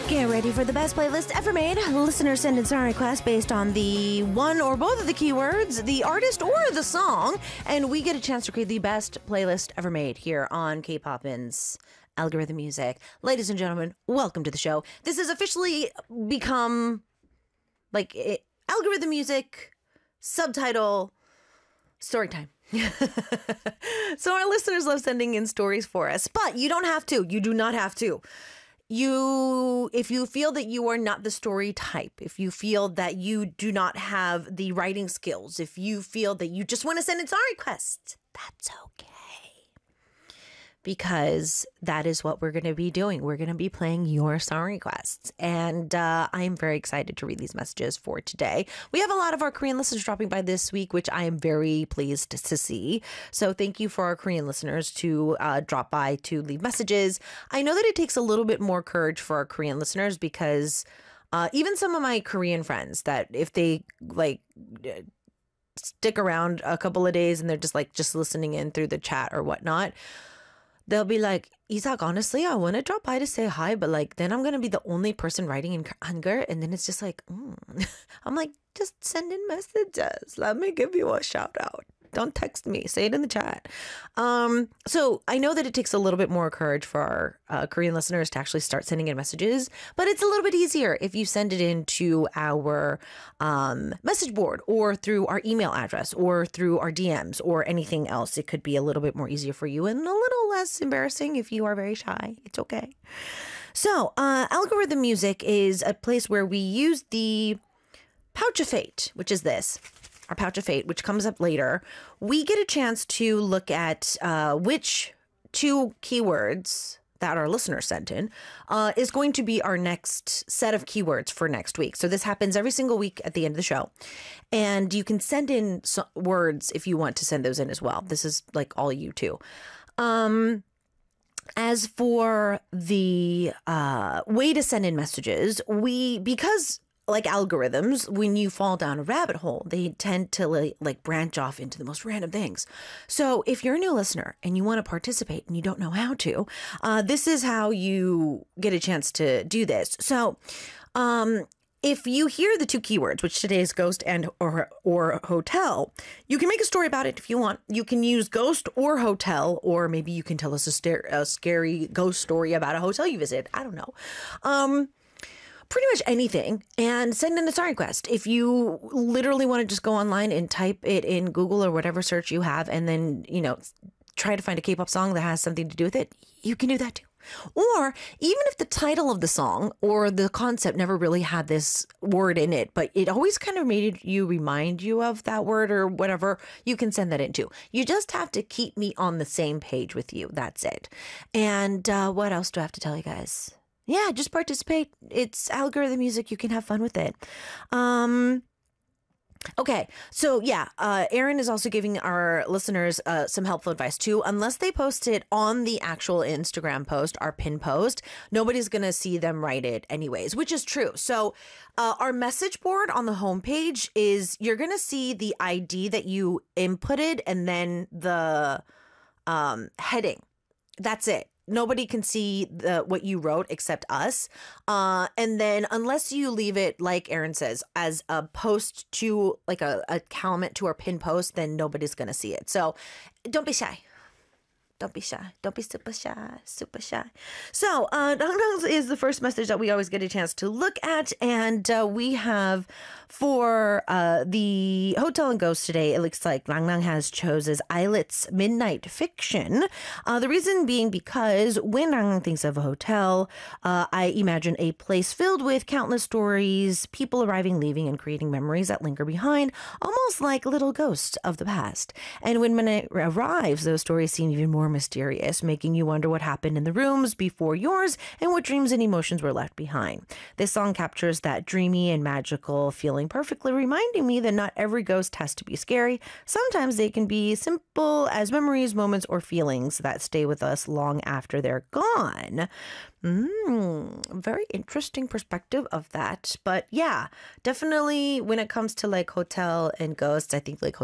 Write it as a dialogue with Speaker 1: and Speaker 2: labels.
Speaker 1: Get ready for the best playlist ever made. Listeners send in song requests based on the one or both of the keywords, the artist, or the song, and we get a chance to create the best playlist ever made here on K-Poppin's Algorithm Music. Ladies and gentlemen, welcome to the show. This has officially become Algorithm Music subtitle story time. So our listeners love sending in stories for us, but you don't have to. You do not have to. If you feel that you are not the story type, if you feel that you do not have the writing skills, if you feel that you just want to send in song requests, that's okay. Because that is what we're going to be doing. We're going to be playing your song requests. And I'm very excited to read these messages for today. We have a lot of our Korean listeners dropping by this week, which I am very pleased to see. So thank you for our Korean listeners to drop by to leave messages. I know that it takes a little bit more courage for our Korean listeners because even some of my Korean friends, that if they stick around a couple of days and they're just listening in through the chat or whatnot, they'll be like, Isak, honestly, I want to drop by to say hi, but then I'm going to be the only person writing in Hangul. And then it's just I'm like, just send in messages. Let me give you a shout out. Don't text me. Say it in the chat. So I know that it takes a little bit more courage for our Korean listeners to actually start sending in messages, but it's a little bit easier if you send it into our message board or through our email address or through our DMs or anything else. It could be a little bit more easier for you and a little less embarrassing if you are very shy. It's okay. So Algorithm Music is a place where we use the Pouch of Fate, which is this. Our Pouch of Fate, which comes up later. We get a chance to look at which two keywords that our listeners sent in is going to be our next set of keywords for next week. So this happens every single week at the end of the show. And you can send in words if you want to send those in as well. This is all you too. As for the way to send in messages, because like algorithms, when you fall down a rabbit hole, they tend to branch off into the most random things. So if you're a new listener and you want to participate and you don't know how to, this is how you get a chance to do this. So if you hear the two keywords, which today is ghost and or hotel, you can make a story about it if you want. You can use ghost or hotel, or maybe you can tell us a scary ghost story about a hotel you visit. I don't know. Pretty much anything, and send in a song request. If you literally want to just go online and type it in Google or whatever search you have, and then, try to find a K-pop song that has something to do with it, you can do that too. Or even if the title of the song or the concept never really had this word in it, but it always kind of remind you of that word or whatever, you can send that in too. You just have to keep me on the same page with you. That's it. And what else do I have to tell you guys? Yeah, just participate. It's Algorithm Music. You can have fun with it. Okay, so yeah, Aaron is also giving our listeners some helpful advice too. Unless they post it on the actual Instagram post, our pin post, nobody's going to see them write it anyways, which is true. So our message board on the homepage you're going to see the ID that you inputted and then the heading. That's it. Nobody can see what you wrote except us. And then unless you leave it, like Aaron says, as a post to a comment to our pin post, then nobody's going to see it. So don't be shy. Don't be shy. Don't be super shy. Super shy. So, Dongdongs is the first message that we always get a chance to look at. And we have for the Hotel and Ghost today, it looks like Rangnang has chosen Eilit's Midnight Fiction. The reason being because when Rangnang thinks of a hotel, I imagine a place filled with countless stories, people arriving, leaving, and creating memories that linger behind, almost like little ghosts of the past. And when Midnight arrives, those stories seem even more mysterious, making you wonder what happened in the rooms before yours and what dreams and emotions were left behind. This song captures that dreamy and magical feeling perfectly, reminding me that not every ghost has to be scary. Sometimes they can be simple as memories, moments, or feelings that stay with us long after they're gone. Very interesting perspective of that. But yeah, definitely when it comes to hotel and ghosts, I think